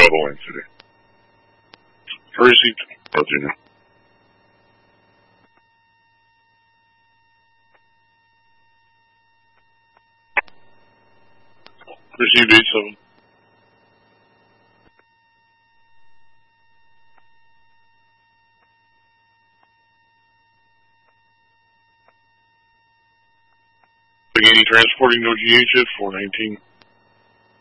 Avalanche today. Received, Virginia. Received 87. Spaghetti transporting no GH at 419.